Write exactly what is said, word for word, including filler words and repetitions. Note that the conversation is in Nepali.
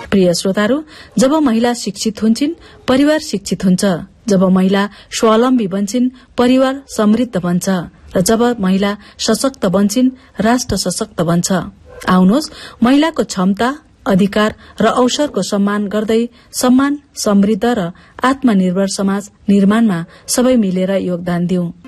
प्रिय श्रोताहरू, जब महिला शिक्षित हुन्छन् परिवार शिक्षित हुन्छ, जब महिला स्वावलम्बी बन्छन् परिवार समृद्ध बन्छ र जब महिला सशक्त बन्छन् राष्ट्र सशक्त बन्छ। आउनुहोस् महिलाको क्षमता, अधिकार र अवसरको सम्मान गर्दै सम्मान, समृद्ध र आत्मनिर्भर समाज निर्माणमा सबै मिलेर योगदान दिउँ।